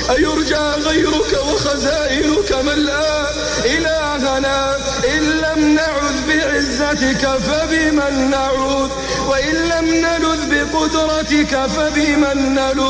أيرجى غيرك وخزائنك ملأى إلهنا؟ إن لم نعذ بعزتك فبمن نعوذ، وإن لم نلذ بقدرتك فبمن نلوذ.